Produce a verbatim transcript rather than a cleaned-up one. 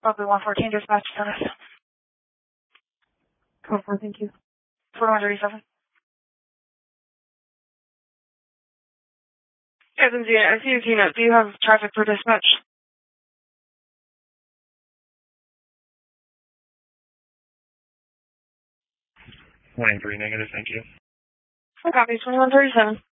Probably one fourteen dispatch center. Code four, thank you. forty-one thirty-seven. Yes, M Z, I see your keynote. Do you have traffic for dispatch? twenty-three negative, thank you. Copy, twenty-one thirty-seven.